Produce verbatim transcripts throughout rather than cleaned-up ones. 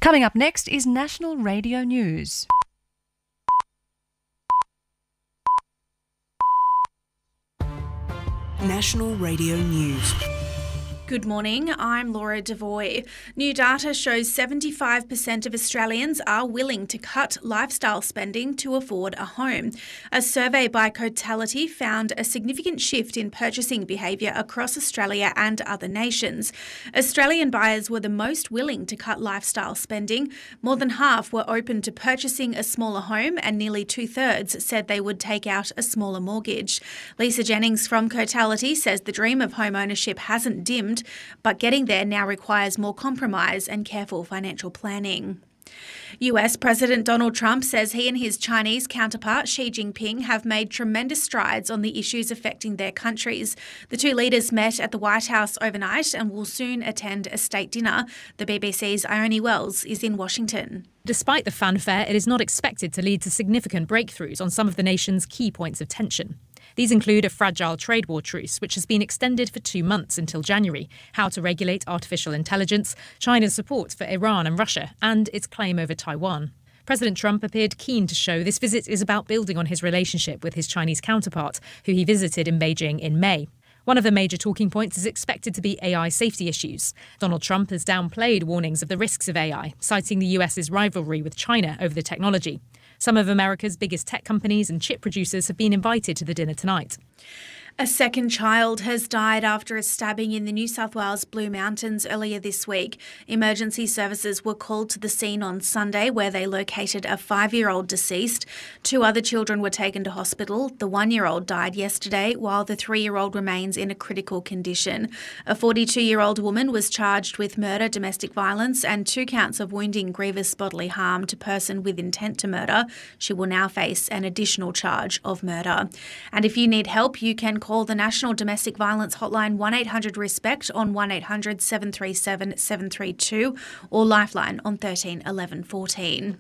Coming up next is National Radio News. National Radio News. Good morning, I'm Laura Devoy. New data shows seventy-five percent of Australians are willing to cut lifestyle spending to afford a home. A survey by Cotality found a significant shift in purchasing behaviour across Australia and other nations. Australian buyers were the most willing to cut lifestyle spending. More than half were open to purchasing a smaller home, and nearly two-thirds said they would take out a smaller mortgage. Lisa Jennings from Cotality says the dream of home ownership hasn't dimmed, but getting there now requires more compromise and careful financial planning. U S President Donald Trump says he and his Chinese counterpart Xi Jinping have made tremendous strides on the issues affecting their countries. The two leaders met at the White House overnight and will soon attend a state dinner. The B B C's Ione Wells is in Washington. Despite the fanfare, it is not expected to lead to significant breakthroughs on some of the nation's key points of tension. These include a fragile trade war truce, which has been extended for two months until January, how to regulate artificial intelligence, China's support for Iran and Russia, and its claim over Taiwan. President Trump appeared keen to show this visit is about building on his relationship with his Chinese counterpart, who he visited in Beijing in May. One of the major talking points is expected to be A I safety issues. Donald Trump has downplayed warnings of the risks of A I, citing the U S's rivalry with China over the technology. Some of America's biggest tech companies and chip producers have been invited to the dinner tonight. A second child has died after a stabbing in the New South Wales Blue Mountains earlier this week. Emergency services were called to the scene on Sunday, where they located a five-year-old deceased. Two other children were taken to hospital. The one-year-old died yesterday, while the three-year-old remains in a critical condition. A forty-two-year-old woman was charged with murder, domestic violence, and two counts of wounding grievous bodily harm to person with intent to murder. She will now face an additional charge of murder. And if you need help, you can call the National Domestic Violence Hotline one eight hundred RESPECT on one eight hundred seven three seven seven three two or Lifeline on thirteen eleven fourteen.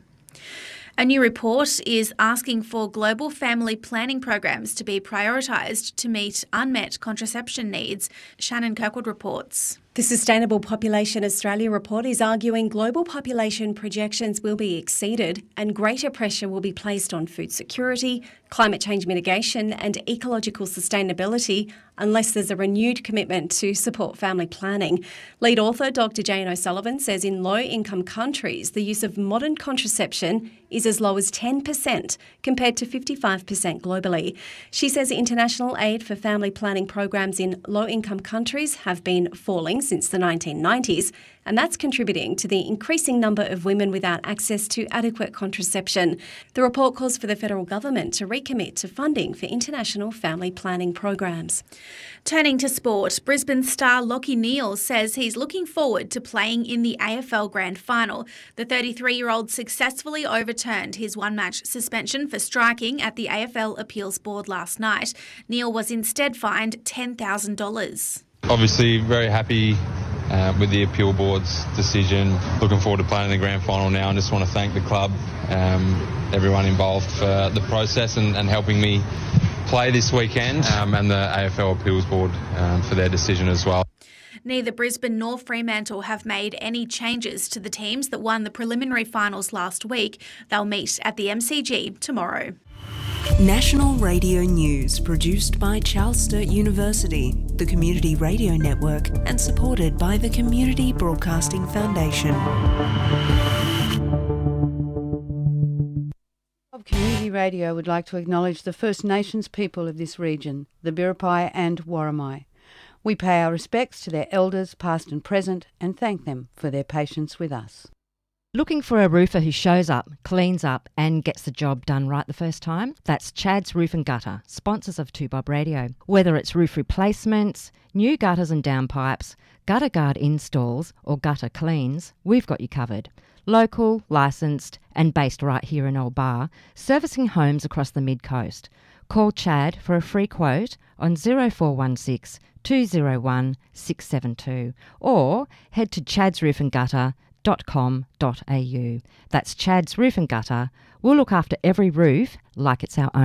A new report is asking for global family planning programs to be prioritised to meet unmet contraception needs. Shannon Kirkwood reports. The Sustainable Population Australia report is arguing global population projections will be exceeded and greater pressure will be placed on food security, climate change mitigation and ecological sustainability unless there's a renewed commitment to support family planning. Lead author Doctor Jane O'Sullivan says in low-income countries, the use of modern contraception is as low as ten percent compared to fifty-five percent globally. She says international aid for family planning programs in low-income countries have been falling since the nineteen nineties, and that's contributing to the increasing number of women without access to adequate contraception. The report calls for the federal government to recommit to funding for international family planning programs. Turning to sport, Brisbane star Lachie Neale says he's looking forward to playing in the A F L Grand Final. The thirty-three-year-old successfully overturned his one-match suspension for striking at the A F L Appeals Board last night. Neale was instead fined ten thousand dollars. Obviously very happy uh, with the appeal board's decision. Looking forward to playing in the grand final now, and just want to thank the club, um, everyone involved for the process and, and helping me play this weekend, um, and the A F L appeals board um, for their decision as well. Neither Brisbane nor Fremantle have made any changes to the teams that won the preliminary finals last week. They'll meet at the M C G tomorrow. National Radio News, produced by Charles Sturt University, the Community Radio Network, and supported by the Community Broadcasting Foundation. Community Radio would like to acknowledge the First Nations people of this region, the Biripi and Worimi. We pay our respects to their elders, past and present, and thank them for their patience with us. Looking for a roofer who shows up, cleans up and gets the job done right the first time? That's Chad's Roof and Gutter, sponsors of two Bob Radio. Whether it's roof replacements, new gutters and downpipes, gutter guard installs or gutter cleans, we've got you covered. Local, licensed and based right here in Old Bar, servicing homes across the mid-coast. Call Chad for a free quote on zero four one six, two zero one, six seven two or head to chads roof and gutter dot com dot a u. That's Chad's Roof and Gutter. We'll look after every roof like it's our own.